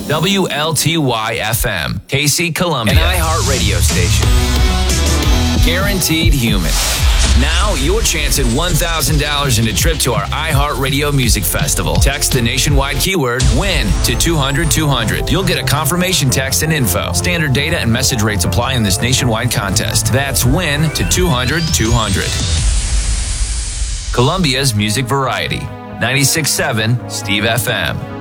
WLTY FM, KC Columbia, an iHeart radio station. Guaranteed human. Now, your chance at $1,000 and a trip to our iHeartRadio Music Festival. Text the nationwide keyword WIN to 200-200. You'll get a confirmation text and info. Standard data and message rates apply in this nationwide contest. That's WIN to 200-200. Columbia's Music Variety. 96.7 Steve FM.